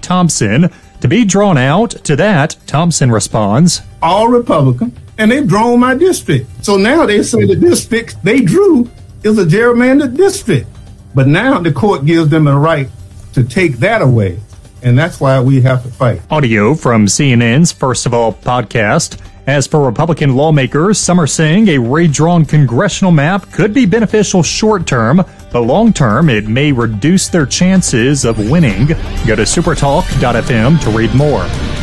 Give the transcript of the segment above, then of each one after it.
Thompson to be drawn out. To that, Thompson responds, all Republican, and they've drawn my district. So now they say the district they drew is a gerrymandered district. But now the court gives them a right to take that away. And that's why we have to fight. Audio from CNN's First of All podcast. As for Republican lawmakers, some are saying a redrawn congressional map could be beneficial short-term, but long-term it may reduce their chances of winning. Go to supertalk.fm to read more.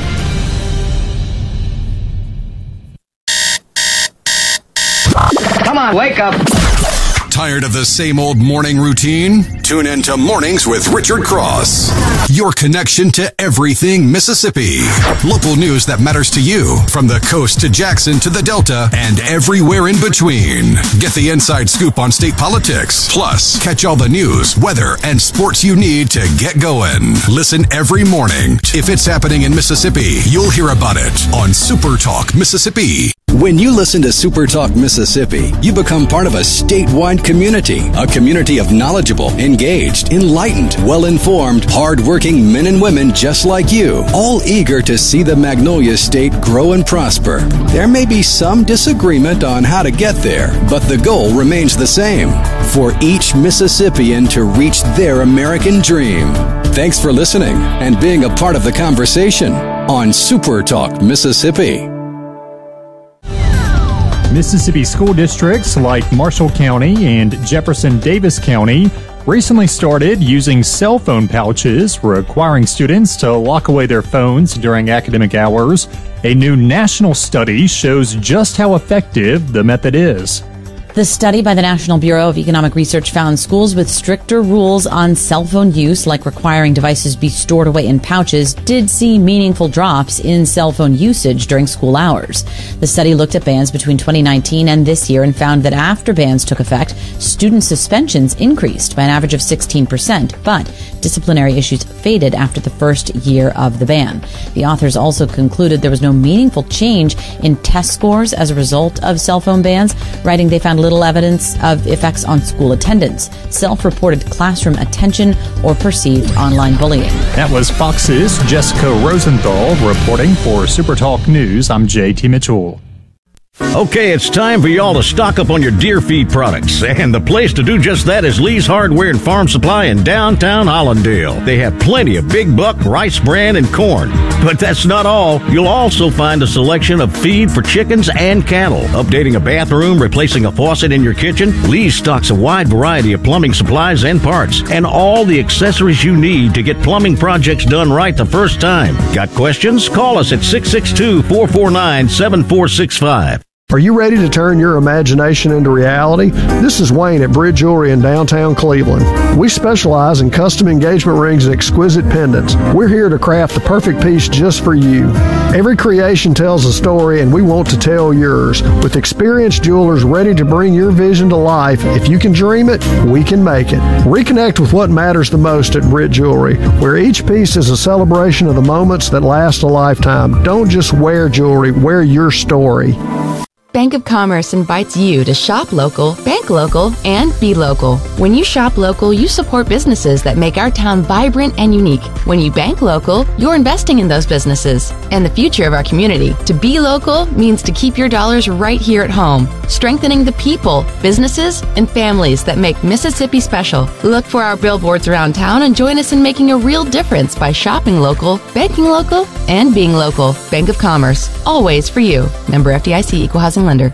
Come on, wake up. Tired of the same old morning routine? Tune in to Mornings with Richard Cross. Your connection to everything Mississippi. Local news that matters to you, from the coast to Jackson to the Delta and everywhere in between. Get the inside scoop on state politics. Plus, catch all the news, weather, and sports you need to get going. Listen every morning. If it's happening in Mississippi, you'll hear about it on Super Talk Mississippi. When you listen to Super Talk Mississippi, you become part of a statewide community, a community of knowledgeable, engaged, enlightened, well-informed, hard-working men and women just like you, all eager to see the Magnolia State grow and prosper. There may be some disagreement on how to get there, but the goal remains the same, for each Mississippian to reach their American dream. Thanks for listening and being a part of the conversation on Super Talk Mississippi. Mississippi school districts like Marshall County and Jefferson Davis County recently started using cell phone pouches, requiring students to lock away their phones during academic hours. A new national study shows just how effective the method is. The study by the National Bureau of Economic Research found schools with stricter rules on cell phone use, like requiring devices be stored away in pouches, did see meaningful drops in cell phone usage during school hours. The study looked at bans between 2019 and this year and found that after bans took effect, student suspensions increased by an average of 16%, but disciplinary issues faded after the first year of the ban. The authors also concluded there was no meaningful change in test scores as a result of cell phone bans, writing they found little evidence of effects on school attendance, self-reported classroom attention, or perceived online bullying. That was Fox's Jessica Rosenthal reporting for SuperTalk News. I'm JT Mitchell. Okay, it's time for y'all to stock up on your deer feed products. And the place to do just that is Lee's Hardware and Farm Supply in downtown Hollandale. They have plenty of Big Buck, rice bran, and corn. But that's not all. You'll also find a selection of feed for chickens and cattle. Updating a bathroom, replacing a faucet in your kitchen, Lee's stocks a wide variety of plumbing supplies and parts, and all the accessories you need to get plumbing projects done right the first time. Got questions? Call us at 662-449-7465. Are you ready to turn your imagination into reality? This is Wayne at Bridge Jewelry in downtown Cleveland. We specialize in custom engagement rings and exquisite pendants. We're here to craft the perfect piece just for you. Every creation tells a story, and we want to tell yours. With experienced jewelers ready to bring your vision to life, if you can dream it, we can make it. Reconnect with what matters the most at Bridge Jewelry, where each piece is a celebration of the moments that last a lifetime. Don't just wear jewelry, wear your story. Bank of Commerce invites you to shop local, bank local, and be local. When you shop local, you support businesses that make our town vibrant and unique. When you bank local, you're investing in those businesses and the future of our community. To be local means to keep your dollars right here at home, strengthening the people, businesses, and families that make Mississippi special. Look for our billboards around town and join us in making a real difference by shopping local, banking local, and being local. Bank of Commerce, always for you. Member FDIC, Equal Housing Lender.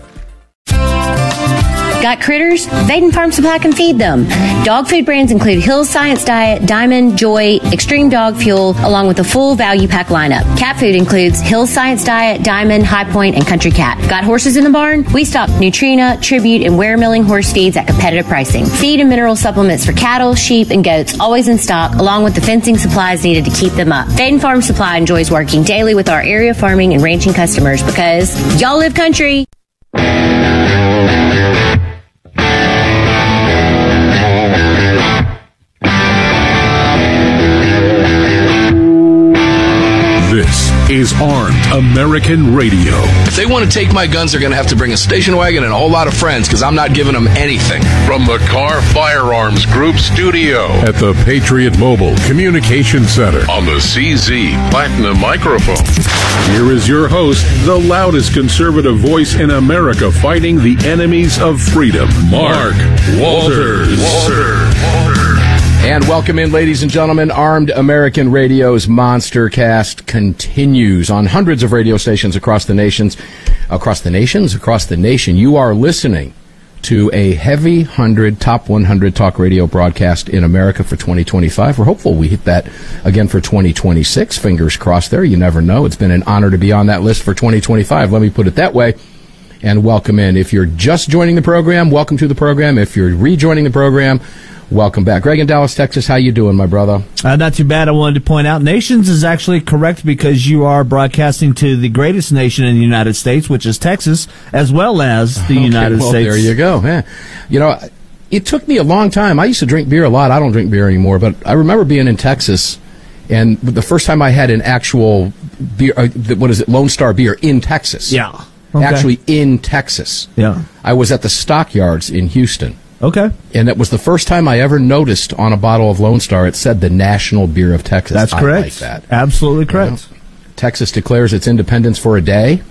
Got critters? Vaden Farm Supply can feed them. Dog food brands include Hill's Science Diet, Diamond, Joy, Extreme Dog Fuel, along with a full value pack lineup. Cat food includes Hill's Science Diet, Diamond, High Point, and Country Cat. Got horses in the barn? We stock Nutrina, Tribute, and Ware Milling horse feeds at competitive pricing. Feed and mineral supplements for cattle, sheep, and goats always in stock, along with the fencing supplies needed to keep them up. Vaden Farm Supply enjoys working daily with our area farming and ranching customers because y'all live country. This is Armed American Radio. If they want to take my guns, they're going to have to bring a station wagon and a whole lot of friends, because I'm not giving them anything. From the Carr Firearms Group studio at the Patriot Mobile Communication Center on the CZ Platinum microphone. Here is your host, the loudest conservative voice in America fighting the enemies of freedom, Mark Walters. And welcome in, ladies and gentlemen. Armed American Radio's Monster Cast continues on hundreds of radio stations across the nation. You are listening to a heavy 100 top 100 talk radio broadcast in America for 2025. We're hopeful we hit that again for 2026. Fingers crossed there. You never know. It's been an honor to be on that list for 2025. Let me put it that way. And welcome in. If you're just joining the program, welcome to the program. If you're rejoining the program, welcome back. Greg in Dallas, Texas, how you doing, my brother? Not too bad. I wanted to point out nations is actually correct because you are broadcasting to the greatest nation in the United States, which is Texas, as well as the United States. There you go. Yeah. You know, it took me a long time. I used to drink beer a lot. I don't drink beer anymore, but I remember being in Texas, and the first time I had an actual beer, Lone Star beer in Texas. Yeah. Okay. Actually in Texas. Yeah. I was at the Stockyards in Houston. Okay. And it was the first time I ever noticed on a bottle of Lone Star it said the National Beer of Texas. That's correct. I like that. Absolutely correct. You know, Texas declares its independence for a day,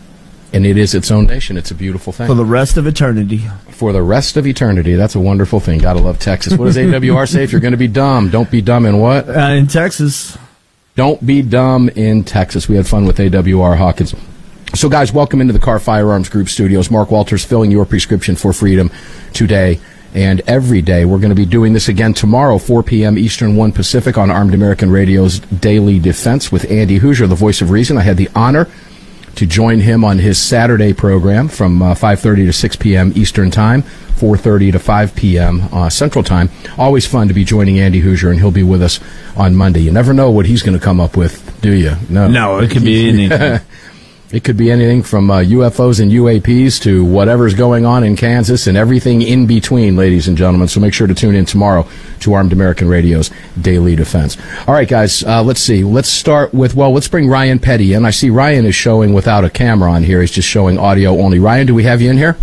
and it is its own nation. It's a beautiful thing. For the rest of eternity. For the rest of eternity. That's a wonderful thing. Gotta love Texas. What does AWR say? If you're going to be dumb, don't be dumb in what? In Texas. Don't be dumb in Texas. We had fun with AWR Hawkins. So, guys, welcome into the Carr Firearms Group studios. Mark Walters filling your prescription for freedom today and every day. We're going to be doing this again tomorrow, 4 p.m. Eastern, 1 Pacific, on Armed American Radio's Daily Defense with Andy Hoosier, the voice of reason. I had the honor to join him on his Saturday program from 5:30 to 6 p.m. Eastern Time, 4:30 to 5 p.m. Central Time. Always fun to be joining Andy Hoosier, and he'll be with us on Monday. You never know what he's going to come up with, do you? No, it could be anything. It could be anything from UFOs and UAPs to whatever's going on in Kansas and everything in between, ladies and gentlemen. So make sure to tune in tomorrow to Armed American Radio's Daily Defense. All right, guys, let's see. Let's start with, let's bring Ryan Petty in. I see Ryan is showing without a camera on here. He's just showing audio only. Ryan, do we have you in here?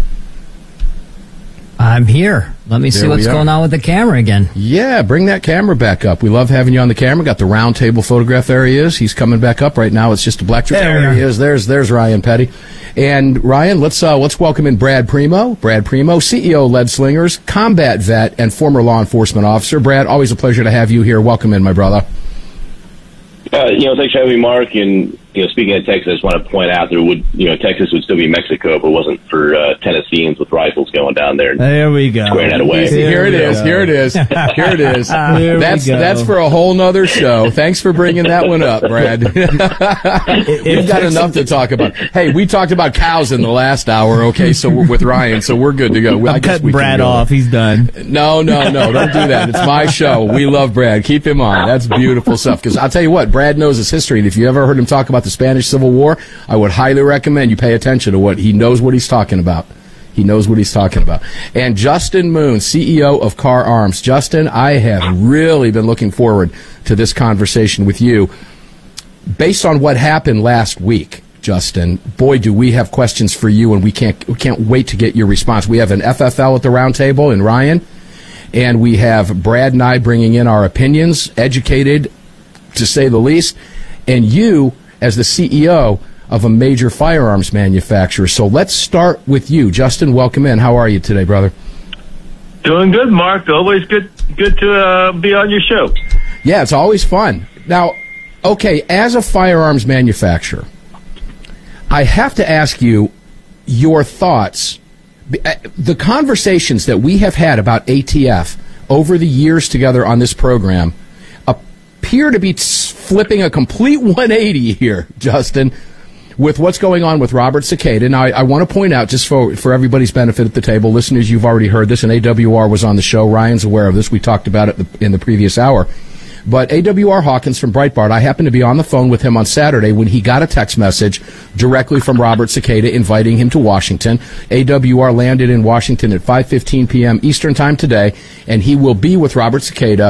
I'm here. Let me see what's going on with the camera again. Yeah, bring that camera back up. We love having you on the camera. Got the round table photograph. There he is. He's coming back up right now. It's just a black. There he is. There's Ryan Petty. And Ryan, let's welcome in Brad Primo. Brad Primo, CEO Lead Slingers, combat vet, and former law enforcement officer. Brad, always a pleasure to have you here. Welcome in, my brother. Thanks for having me, Mark. And speaking of Texas, I just want to point out Texas would still be Mexico if it wasn't for Tennesseans with rifles going down there. There we go. Squaring that away. Here it is. That's for a whole nother show. Thanks for bringing that one up, Brad. We've got enough to talk about. Hey, we talked about cows in the last hour. Okay, so we're with Ryan, so we're good to go. I'm cutting Brad off. He's done. No, don't do that. It's my show. We love Brad. Keep him on. That's beautiful stuff. Because I'll tell you what, Brad knows his history, and if you ever heard him talk about the Spanish Civil War, I would highly recommend you pay attention to what he knows what he's talking about. He knows what he's talking about. And Justin Moon, CEO of Carr Arms. Justin, I have really been looking forward to this conversation with you. Based on what happened last week, Justin, boy, do we have questions for you, and we can't wait to get your response. We have an FFL at the round table in Ryan, and we have Brad and I bringing in our opinions, educated, to say the least, and you as the CEO of a major firearms manufacturer. So let's start with you. Justin, welcome in. How are you today, brother? Doing good, Mark. Always good to be on your show. Yeah, it's always fun. Now, okay, as a firearms manufacturer, I have to ask you your thoughts. The conversations that we have had about ATF over the years together on this program appear to be flipping a complete 180 here, Justin, with what's going on with Robert Cicada. Now, I want to point out, just for everybody's benefit at the table, listeners, you've already heard this, and AWR was on the show. Ryan's aware of this. We talked about it in the previous hour. But AWR Hawkins from Breitbart, I happened to be on the phone with him on Saturday when he got a text message directly from Robert Cicada inviting him to Washington. AWR landed in Washington at 5:15 p.m. Eastern Time today, and he will be with Robert Cicada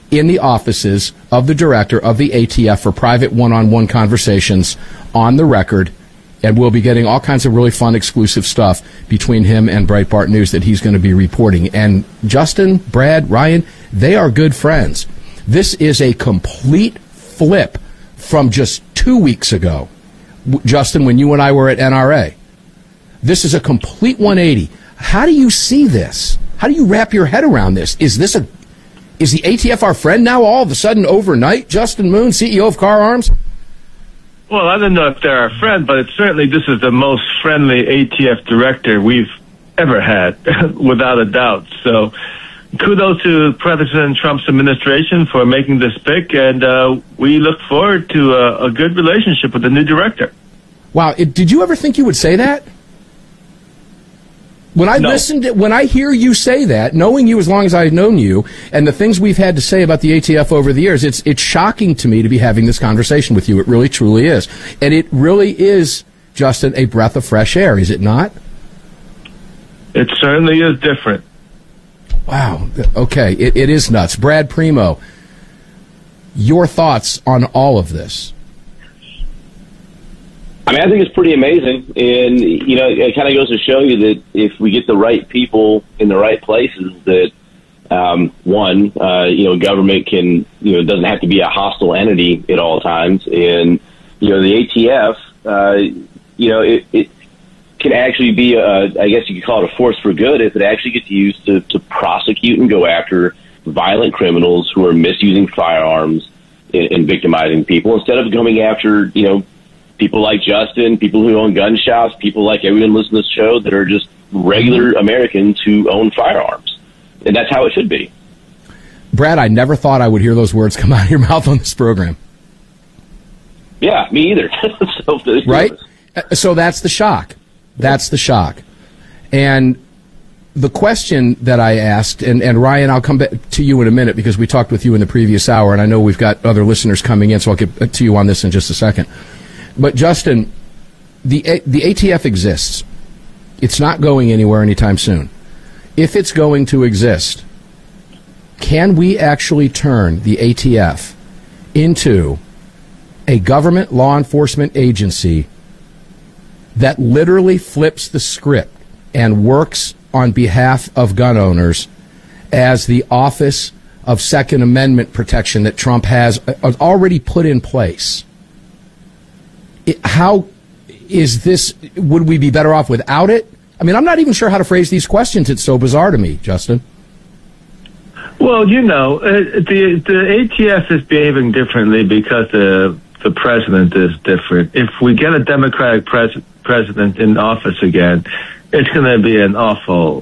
in the offices of the director of the ATF for private one-on-one conversations on the record, and we'll be getting all kinds of really fun exclusive stuff between him and Breitbart News that he's going to be reporting. And Justin, Brad, Ryan, they are good friends. This is a complete flip from just 2 weeks ago, Justin, when you and I were at NRA. This is a complete 180. How do you see this? How do you wrap your head around this? Is the ATF our friend now all of a sudden overnight? Justin Moon, CEO of Car Arms? Well, I don't know if they're our friend, but certainly this is the most friendly ATF director we've ever had, without a doubt. So kudos to President Trump's administration for making this pick, and we look forward to a good relationship with the new director. Wow. Did you ever think you would say that? When I when I hear you say that, knowing you as long as I've known you, and the things we've had to say about the ATF over the years, it's shocking to me to be having this conversation with you. It really, truly is. And it really is, Justin, a breath of fresh air, is it not? It certainly is different. Wow. Okay. It is nuts. Brad Primo, your thoughts on all of this? I mean, I think it's pretty amazing, and it kind of goes to show you that if we get the right people in the right places, that government can doesn't have to be a hostile entity at all times, and the ATF, it can actually be I guess you could call it a force for good if it actually gets used to prosecute and go after violent criminals who are misusing firearms and victimizing people, instead of going after people like Justin, people who own gun shops, people like everyone listening to this show that are just regular Americans who own firearms. And that's how it should be. Brad, I never thought I would hear those words come out of your mouth on this program. Yeah, me either. Right? So that's the shock. That's the shock. And the question that I asked, and Ryan, I'll come back to you in a minute because we talked with you in the previous hour, and I know we've got other listeners coming in, so I'll get to you on this in just a second. But, Justin, the ATF exists. It's not going anywhere anytime soon. If it's going to exist, can we actually turn the ATF into a government law enforcement agency that literally flips the script and works on behalf of gun owners as the Office of Second Amendment protection that Trump has already put in place? How is this? Would we be better off without it? I mean, I'm not even sure how to phrase these questions. It's so bizarre to me, Justin. Well, the ATF is behaving differently because the president is different. If we get a Democratic president in office again, it's going to be an awful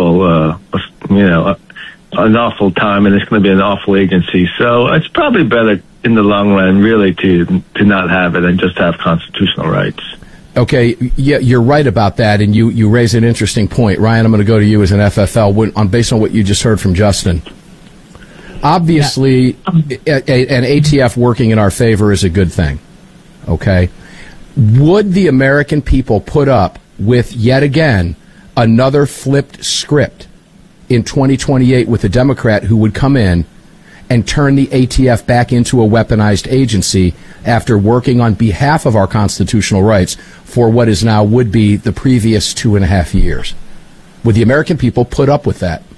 time, and it's going to be an awful agency. So it's probably better in the long run, really, to not have it and just have constitutional rights. Okay, yeah, you're right about that, and you raise an interesting point. Ryan, I'm going to go to you as an FFL based on what you just heard from Justin. Obviously, an ATF working in our favor is a good thing, okay? Would the American people put up with, yet again, another flipped script in 2028 with a Democrat who would come in and turn the ATF back into a weaponized agency after working on behalf of our constitutional rights for what is now would be the previous 2.5 years? Would the American people put up with that?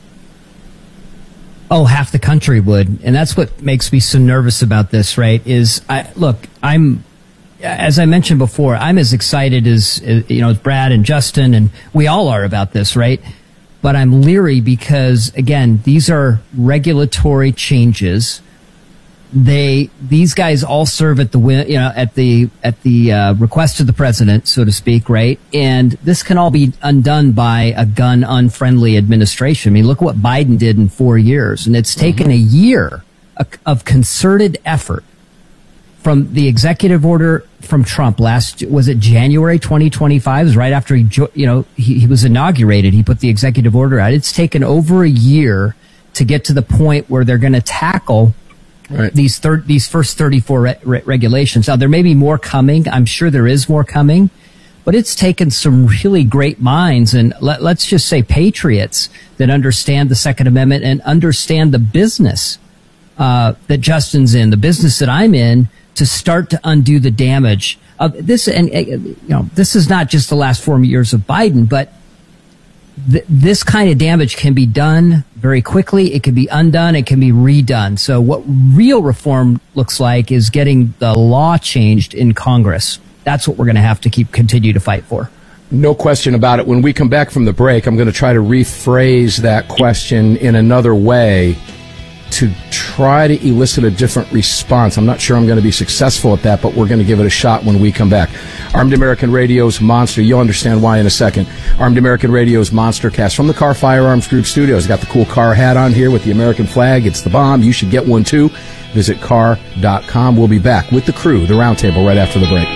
Oh, half the country would. And that's what makes me so nervous about this, right? As I mentioned before, I'm as excited as Brad and Justin, and we all are about this, right? But I'm leery because, again, these are regulatory changes. These guys all serve at the request of the president, so to speak, right? And this can all be undone by a gun unfriendly administration. I mean, look what Biden did in 4 years, and it's taken a year of concerted effort from the executive order from Trump was it January 2025? It was right after he was inaugurated. He put the executive order out. It's taken over a year to get to the point where they're going to tackle these first 34 regulations. Now, there may be more coming. I'm sure there is more coming, but it's taken some really great minds and let's just say patriots that understand the Second Amendment and understand the business that Justin's in, the business that I'm in, to start to undo the damage of this. And, this is not just the last 4 years of Biden, but this kind of damage can be done very quickly. It can be undone. It can be redone. So what real reform looks like is getting the law changed in Congress. That's what we're going to have to continue to fight for. No question about it. When we come back from the break, I'm going to try to rephrase that question in another way to try to elicit a different response. I'm not sure I'm going to be successful at that, but we're going to give it a shot when we come back. Armed American Radio's Monster. You'll understand why in a second. Armed American Radio's Monster Cast from the Carr Firearms Group studios. Got the cool Carr hat on here with the American flag. It's the bomb. You should get one too. Visit Carr.com. We'll be back with the crew, the roundtable, right after the break.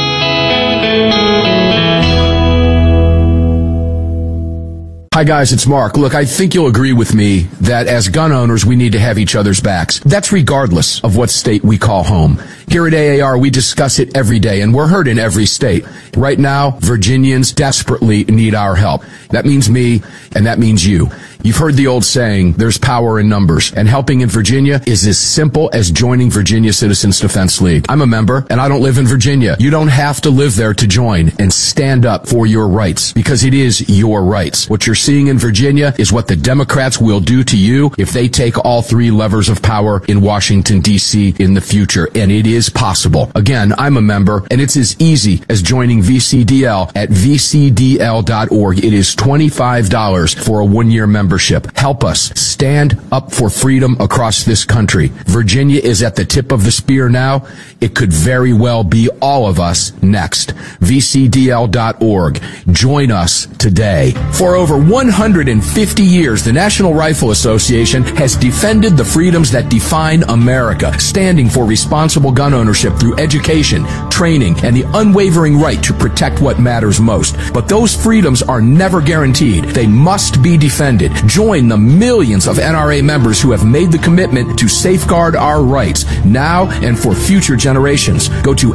Hi guys, it's Mark. Look, I think you'll agree with me that as gun owners, we need to have each other's backs. That's regardless of what state we call home. Here at AAR, we discuss it every day, and we're heard in every state. Right now, Virginians desperately need our help. That means me, and that means you. You've heard the old saying, there's power in numbers, and helping in Virginia is as simple as joining Virginia Citizens Defense League. I'm a member, and I don't live in Virginia. You don't have to live there to join and stand up for your rights, because it is your rights. What you're seeing in Virginia is what the Democrats will do to you if they take all three levers of power in Washington, D.C. in the future, and it is possible. Again, I'm a member, and it's as easy as joining VCDL at vcdl.org. It is $25 for a one-year membership. Help us stand up for freedom across this country. Virginia is at the tip of the spear now. It could very well be all of us next. VCDL.org. Join us today. For over 150 years, the National Rifle Association has defended the freedoms that define America, standing for responsible gun ownership through education, training, and the unwavering right to protect what matters most. But those freedoms are never guaranteed. They must be defended. Join the millions of NRA members who have made the commitment to safeguard our rights now and for future generations. Go to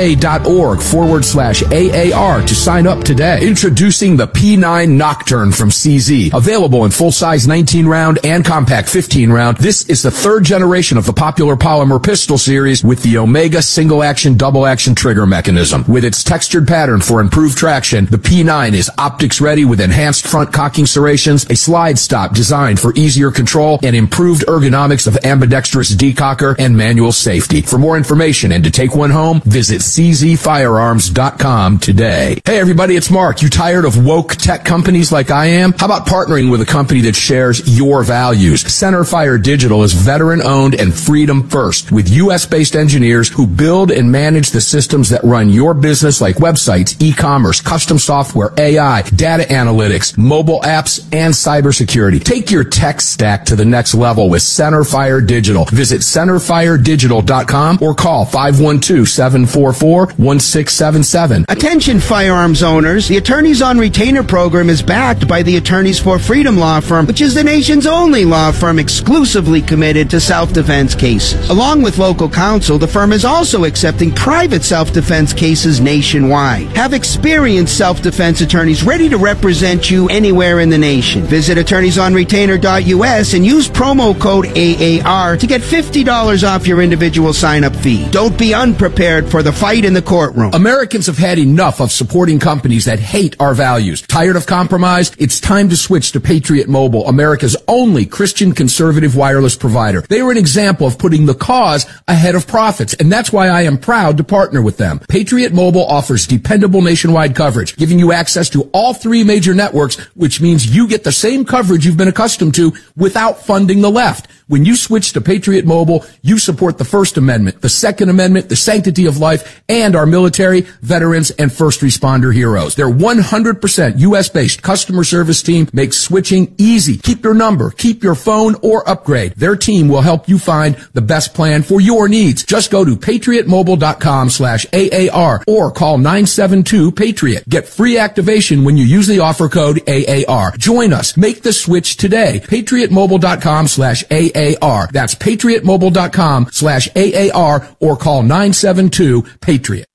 nra.org/AAR to sign up today. Introducing the P9 Nocturne from CZ. Available in full-size 19-round and compact 15-round. This is the third generation of the popular polymer pistol series with the Omega single-action, double-action trigger mechanism. With its textured pattern for improved traction, the P9 is optics-ready with enhanced front cocking serrations, a slide stop designed for easier control, and improved ergonomics of ambidextrous decocker and manual safety. For more information and to take one home, visit czfirearms.com today. Hey everybody, it's Mark. You tired of woke tech companies like I am? How about partnering with a company that shares your values? Centerfire Digital is veteran-owned and freedom first, with U.S.-based engineers who build and manage the systems that run your business, like websites, e-commerce, custom software, AI, data analytics, mobile apps, and cybersecurity. Take your tech stack to the next level with Centerfire Digital. Visit centerfiredigital.com or call 512-744-1677. Attention firearms owners, the Attorneys on Retainer program is backed by the Attorneys for Freedom law firm, which is the nation's only law firm exclusively committed to self-defense cases. Along with local counsel, the firm is also accepting private self-defense cases nationwide. Have experienced self-defense attorneys ready to represent you anywhere in the nation. Visit attorneysonretainer.us and use promo code AAR to get $50 off your individual sign-up fee. Don't be unprepared for the fight in the courtroom. Americans have had enough of supporting companies that hate our values. Tired of compromise? It's time to switch to Patriot Mobile, America's only Christian conservative wireless provider. They are an example of putting the cause ahead of profits, and that's why I am proud to partner with them. Patriot Mobile offers dependable nationwide coverage, giving you access to all three major networks, which means you get the same coverage you've been accustomed to without funding the left. When you switch to Patriot Mobile, you support the First Amendment, the Second Amendment, the sanctity of life, and our military, veterans, and first responder heroes. Their 100% U.S.-based customer service team makes switching easy. Keep your number, keep your phone, or upgrade. Their team will help you find the best plan for your needs. Just go to patriotmobile.com/AAR or call 972-PATRIOT. Get free activation when you use the offer code AAR. Join us. Make the switch today. patriotmobile.com/AAR. That's patriotmobile.com/AAR or call 972-PATRIOT.